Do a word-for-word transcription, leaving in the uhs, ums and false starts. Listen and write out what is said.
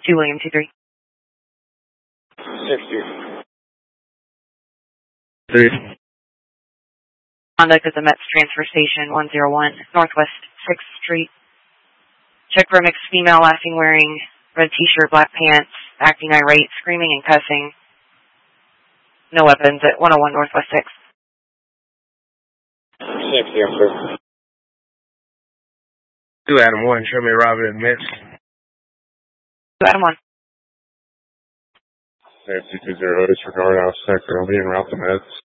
two William two three. sixty. Three. Conduct at the Mets Transfer Station, one oh one, Northwest sixth Street. Check for a mixed female, laughing, wearing red t-shirt, black pants, acting irate, screaming and cussing. No weapons at one oh one Northwest sixth. sixty, I'm sir. Two Adam one, show me Robin and Mitch. Two Adam one. Nancy two zero, disregard out sector, I'll be en route to Mets.